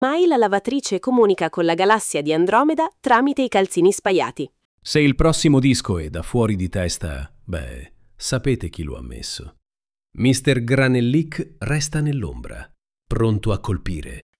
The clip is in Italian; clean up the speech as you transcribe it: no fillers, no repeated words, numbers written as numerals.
Mai la lavatrice comunica con la galassia di Andromeda tramite i calzini spaiati. Se il prossimo disco è da fuori di testa, beh, sapete chi lo ha messo. Mr. Granellic resta nell'ombra, pronto a colpire